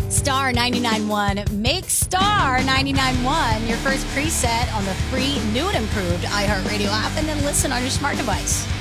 Star 99.1. Make Star 99.1 your first preset on the free new and improved iHeartRadio app, and then listen on your smart device.